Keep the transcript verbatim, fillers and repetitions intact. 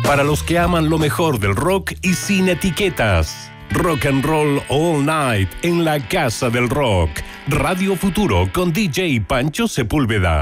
Para los que aman lo mejor del rock y sin etiquetas. Rock and Roll All Night en la Casa del Rock. Radio Futuro con D J Pancho Sepúlveda.